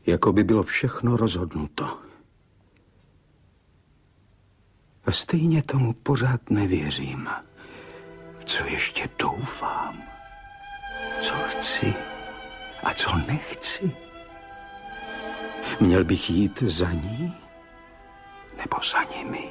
jako by bylo všechno rozhodnuto. A stejně tomu pořád nevěřím. Co ještě doufám? Co chci a co nechci? Měl bych jít za ní? Nebo za nimi?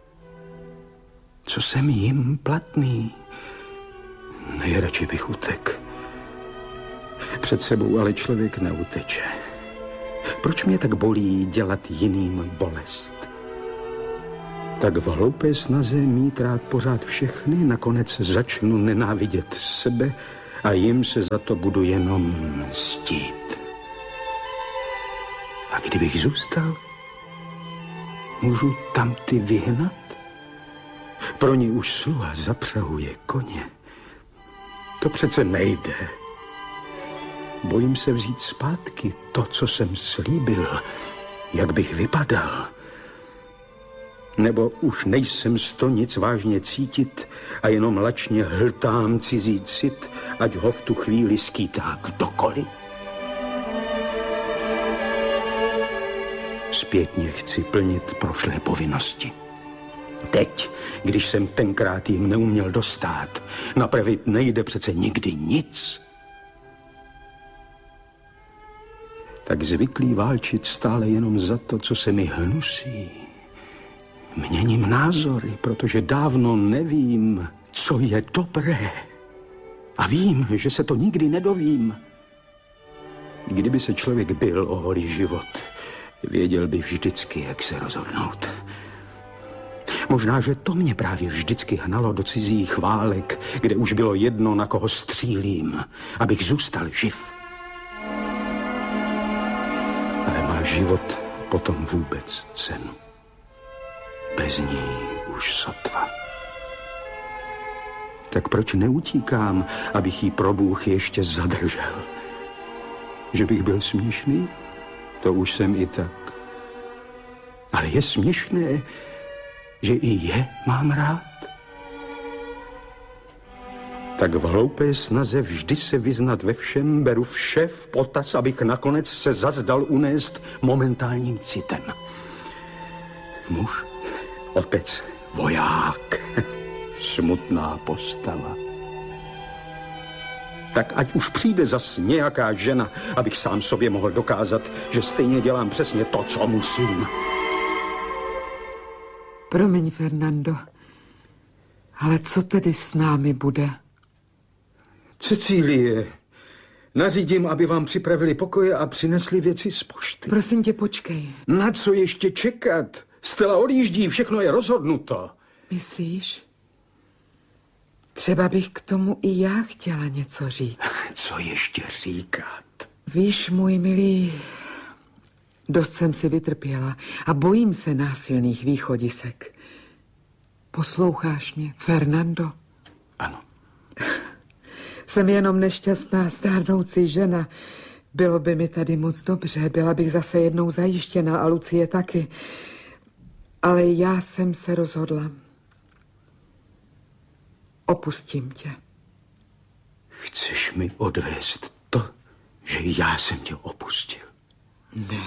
Co jsem jim platný? Nejradši bych utek. Před sebou ale člověk neuteče. Proč mě tak bolí dělat jiným bolest? Tak v hloupé snaze mít rád pořád všechny nakonec začnu nenávidět sebe a jim se za to budu jenom mstít. A kdybych zůstal, můžu tam ty vyhnat? Pro ní už sluha zapřahuje koně. To přece nejde. Bojím se vzít zpátky to, co jsem slíbil, jak bych vypadal. Nebo už nejsem z to nic vážně cítit a jenom lačně hltám cizí cit, ať ho v tu chvíli skýtá kdokoliv. Zpětně chci plnit prošlé povinnosti. Teď, když jsem tenkrát jim neuměl dostát, napravit nejde přece nikdy nic. Tak zvyklý válčit stále jenom za to, co se mi hnusí. Měním názory, protože dávno nevím, co je dobré. A vím, že se to nikdy nedovím. Kdyby se člověk bil o holý život, věděl by vždycky, jak se rozhodnout. Možná, že to mě právě vždycky hnalo do cizích válek, kde už bylo jedno, na koho střílím, abych zůstal živ. Ale má život potom vůbec cenu? Bez ní už sotva. Tak proč neutíkám, abych jí pro Bůh ještě zadržel? Že bych byl směšný? To už jsem i tak. Ale je směšné, že i je mám rád? Tak v hloupé snaze vždy se vyznat ve všem beru vše v potaz, abych nakonec se zazdal unést momentálním citem. Muž, otec, voják, smutná postava. Tak ať už přijde zas nějaká žena, abych sám sobě mohl dokázat, že stejně dělám přesně to, co musím. Promiň, Fernando, ale co tedy s námi bude? Cecílie, nařídím, aby vám připravili pokoje a přinesli věci z pošty. Prosím tě, počkej. Na co ještě čekat? Stella odjíždí, všechno je rozhodnuto. Myslíš? Třeba bych k tomu i já chtěla něco říct. Co ještě říkat? Víš, můj milý, dost jsem si vytrpěla a bojím se násilných východisek. Posloucháš mě, Fernando? Ano. Jsem jenom nešťastná stárnoucí žena. Bylo by mi tady moc dobře, byla bych zase jednou zajištěna a Lucie taky. Ale já jsem se rozhodla. Opustím tě. Chceš mi odvést to, že já jsem tě opustil? Ne.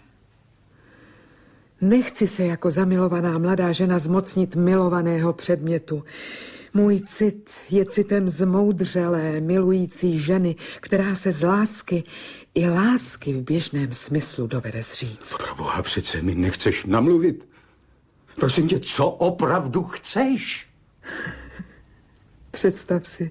Nechci se jako zamilovaná mladá žena zmocnit milovaného předmětu. Můj cit je citem zmoudřelé, milující ženy, která se z lásky i lásky v běžném smyslu dovede zříct. Proboha, přece mi nechceš namluvit. Prosím tě, co opravdu chceš? Představ si,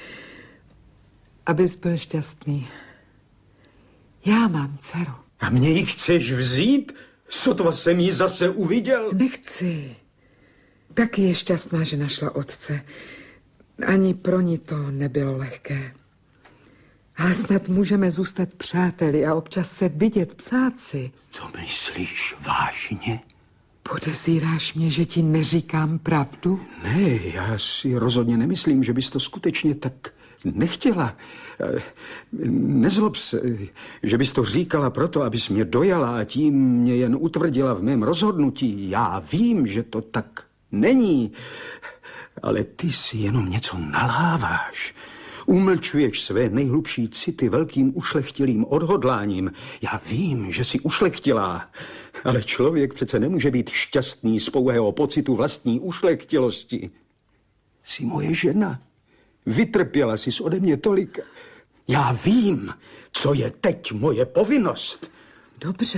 abys byl šťastný. Já mám dceru. A mě ji chceš vzít? Sotva jsem ji zase uviděl. Nechci. Taky je šťastná, že našla otce. Ani pro ní to nebylo lehké. Ale snad můžeme zůstat přáteli a občas se vidět, psát si. To myslíš vážně? Podezíráš mě, že ti neříkám pravdu? Ne, já si rozhodně nemyslím, že bys to skutečně tak nechtěla. Nezlob se, že bys to říkala proto, abys mě dojala a tím mě jen utvrdila v mém rozhodnutí. Já vím, že to tak není, ale ty si jenom něco nalháváš. Umlčuješ své nejhlubší city velkým ušlechtilým odhodláním. Já vím, že jsi ušlechtilá, ale člověk přece nemůže být šťastný z pouhého pocitu vlastní ušlechtilosti. Jsi moje žena. Vytrpěla jsi ode mě tolik. Já vím, co je teď moje povinnost. Dobře.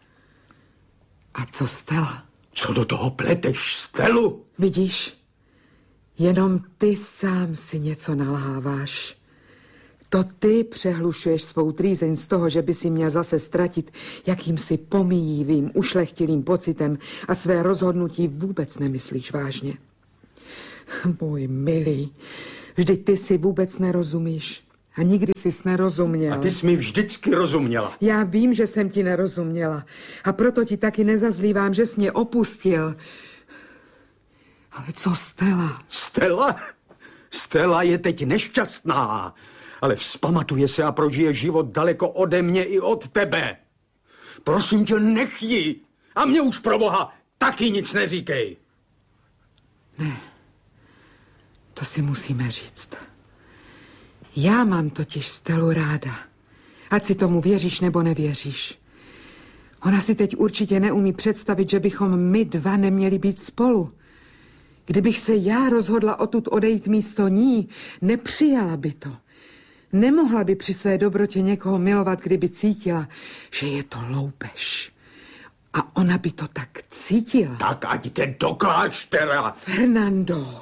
A co Stella? Co do toho pleteš, Stelu? Vidíš, jenom ty sám si něco nalháváš. To ty přehlušuješ svou trýzeň z toho, že by si měl zase ztratit jakýmsi pomíjivým, ušlechtilým pocitem a své rozhodnutí vůbec nemyslíš vážně. Můj milý, vždyť ty si vůbec nerozumíš. A nikdy jsi nerozuměl. A ty jsi mi vždycky rozuměla. Já vím, že jsem ti nerozuměla. A proto ti taky nezazlívám, že jsi mě opustil. Ale co Stella? Stella? Stella je teď nešťastná, ale vzpamatuje se a prožije život daleko ode mě i od tebe. Prosím tě, nech ji. A mě už pro Boha taky nic neříkej. Ne, to si musíme říct. Já mám totiž Stelu ráda. Ať si tomu věříš nebo nevěříš. Ona si teď určitě neumí představit, že bychom my dva neměli být spolu. Kdybych se já rozhodla odtud odejít místo ní, nepřijala by to. Nemohla by při své dobrotě někoho milovat, kdyby cítila, že je to loupež. A ona by to tak cítila. Tak ať jde do kláštera. Fernando,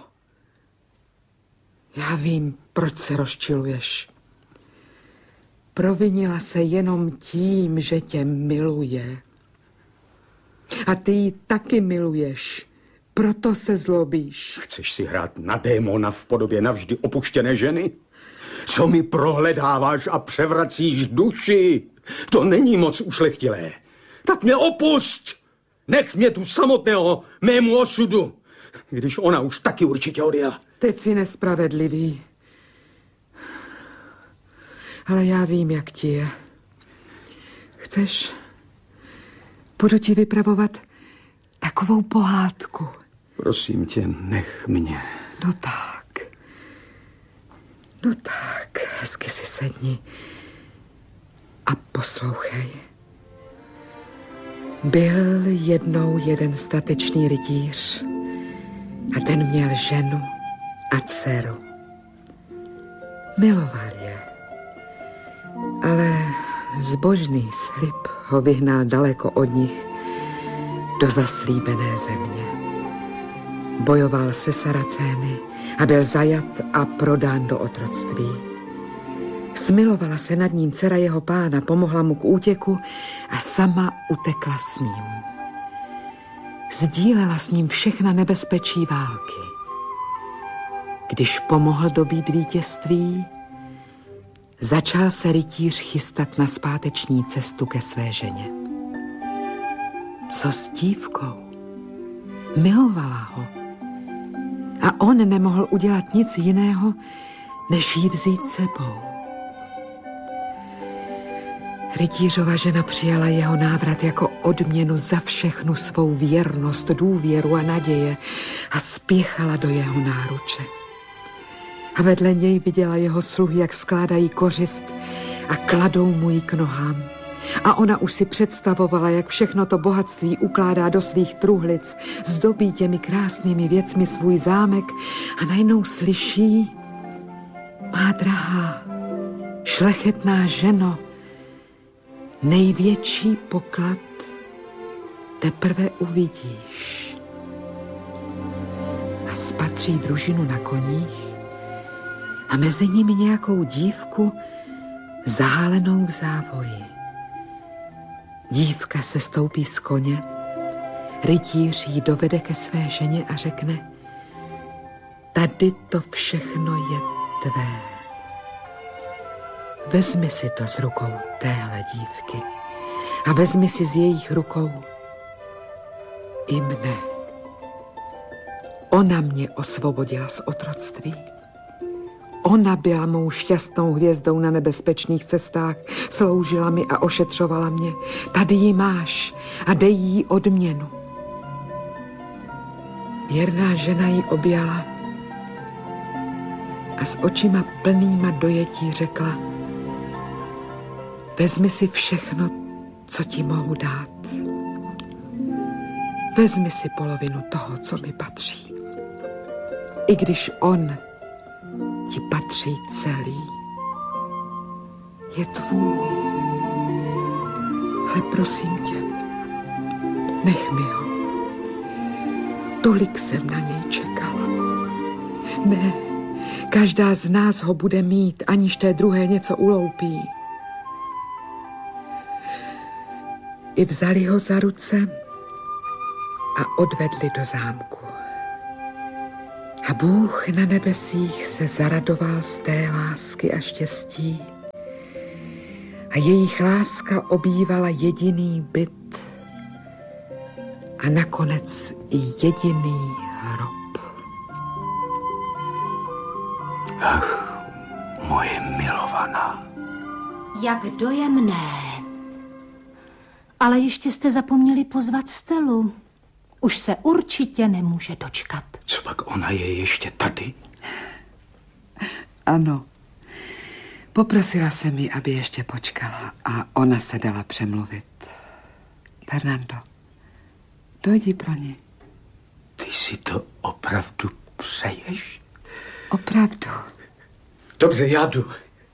já vím, proč se rozčiluješ. Provinila se jenom tím, že tě miluje. A ty ji taky miluješ. Proto se zlobíš. Chceš si hrát na démona v podobě navždy opuštěné ženy? Co mi prohledáváš a převracíš duši? To není moc ušlechtilé. Tak mě opusť! Nech mě tu samotného mému osudu, když ona už taky určitě odjela. Teď jsi nespravedlivý. Ale já vím, jak ti je. Chceš? Budu ti vypravovat takovou pohádku. Prosím tě, nech mě. No tak, hezky si sedni a poslouchej. Byl jednou jeden statečný rytíř a ten měl ženu a dceru. Miloval je, ale zbožný slib ho vyhnal daleko od nich do zaslíbené země. Bojoval se Saracény a byl zajat a prodán do otroctví. Smilovala se nad ním dcera jeho pána, pomohla mu k útěku a sama utekla s ním. Sdílela s ním všechna nebezpečí války. Když pomohl dobít vítězství, začal se rytíř chystat na zpáteční cestu ke své ženě. Co s dívkou? Milovala ho. A on nemohl udělat nic jiného, než ji vzít sebou. Rytířova žena přijala jeho návrat jako odměnu za všechnu svou věrnost, důvěru a naděje a spěchala do jeho náruče. A vedle něj viděla jeho sluhy, jak skládají kořist a kladou mu ji k nohám. A ona už si představovala, jak všechno to bohatství ukládá do svých truhlic, zdobí těmi krásnými věcmi svůj zámek a najednou slyší: má drahá, šlechetná ženo, největší poklad teprve uvidíš. A spatří družinu na koních a mezi nimi nějakou dívku zahálenou v závoji. Dívka se stoupí z koně, rytíř jí dovede ke své ženě a řekne: tady to všechno je tvé. Vezmi si to z rukou téhle dívky a vezmi si z jejich rukou i mne. Ona mě osvobodila z otroctví. Ona byla mou šťastnou hvězdou na nebezpečných cestách, sloužila mi a ošetřovala mě. Tady ji máš a dej jí odměnu. Věrná žena ji objala a s očima plnýma dojetí řekla: vezmi si všechno, co ti mohu dát. Vezmi si polovinu toho, co mi patří. I když on ti patří celý, je tvůj. Ale prosím tě, nech mi ho. Tolik jsem na něj čekala. Ne, každá z nás ho bude mít, aniž té druhé něco uloupí. I vzali ho za ruce a odvedli do zámku. A Bůh na nebesích se zaradoval z té lásky a štěstí. A jejich láska obývala jediný byt a nakonec i jediný hrob. Ach, moje milovaná. Jak dojemné. Ale ještě jste zapomněli pozvat Stelu. Už se určitě nemůže dočkat. Co pak ona je ještě tady? Ano. Poprosila jsem ji, aby ještě počkala a ona se dala přemluvit. Fernando, dojdi pro ní. Ty si to opravdu přeješ? Opravdu. Dobře, já jdu.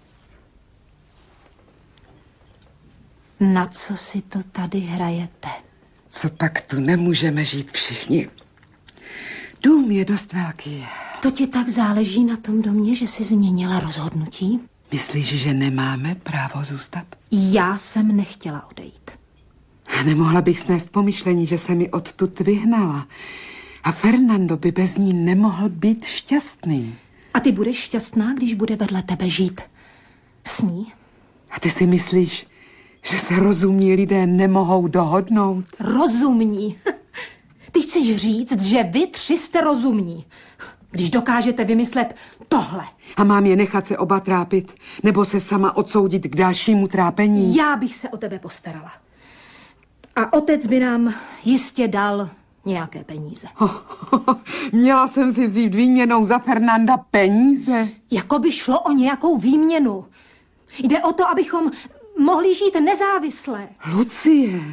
Na co si to tady hrajete? Co pak tu nemůžeme žít všichni? Dům je dost velký. To ti tak záleží na tom domě, že jsi změnila rozhodnutí? Myslíš, že nemáme právo zůstat? Já jsem nechtěla odejít. Nemohla bych snést pomyšlení, že se mi odtud vyhnala. A Fernando by bez ní nemohl být šťastný. A ty budeš šťastná, když bude vedle tebe žít s ní? A ty si myslíš, že se rozumní lidé nemohou dohodnout? Rozumní? Ty chceš říct, že vy tři jste rozumní, když dokážete vymyslet tohle. A mám je nechat se oba trápit, nebo se sama odsoudit k dalšímu trápení? Já bych se o tebe postarala. A otec by nám jistě dal nějaké peníze. Měla jsem si vzít výměnou za Fernanda peníze? Jako by šlo o nějakou výměnu. Jde o to, abychom mohli žít nezávisle. Lucie,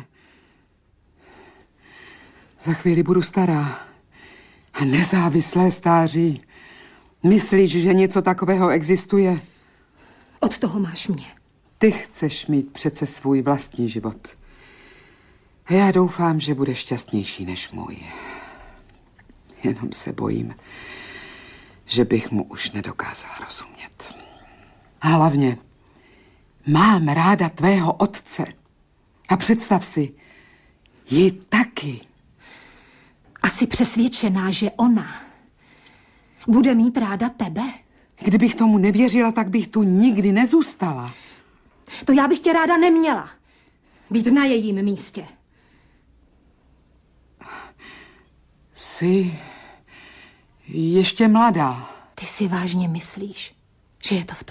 za chvíli budu stará a nezávislé stáří. Myslíš, že něco takového existuje? Od toho máš mě. Ty chceš mít přece svůj vlastní život. A já doufám, že budeš šťastnější než můj. Jenom se bojím, že bych mu už nedokázala rozumět. A hlavně, mám ráda tvého otce. A představ si, ji taky. Asi přesvědčená, že ona bude mít ráda tebe? Kdybych tomu nevěřila, tak bych tu nikdy nezůstala. To já bych tě ráda neměla. Být na jejím místě. Jsi ještě mladá. Ty si vážně myslíš, že je to v tom?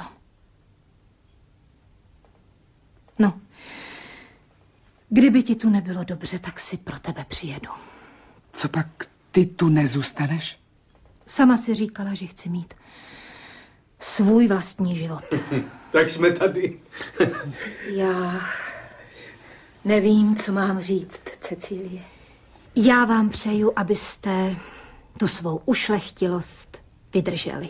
No, kdyby ti tu nebylo dobře, tak si pro tebe přijedu. Co pak ty tu nezůstaneš? Sama si říkala, že chci mít svůj vlastní život. Tak jsme tady. Já nevím, co mám říct, Cecílie. Já vám přeju, abyste tu svou ušlechtilost vydrželi.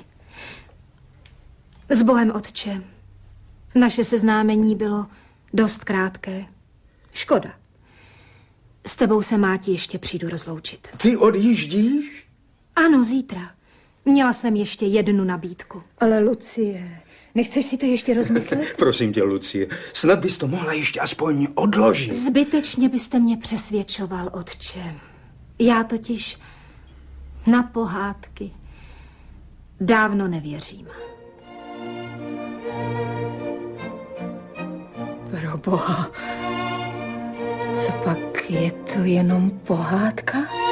S Bohem, otče. Naše seznámení bylo dost krátké. Škoda. S tebou se, Máti, ještě přijdu rozloučit. Ty odjíždíš? Ano, zítra. Měla jsem ještě jednu nabídku. Ale Lucie, nechceš si to ještě rozmyslet? Prosím tě, Lucie, snad bys to mohla ještě aspoň odložit. Zbytečně byste mě přesvědčoval, otče. Já totiž na pohádky dávno nevěřím. Proboha, co pak je to jenom pohádka?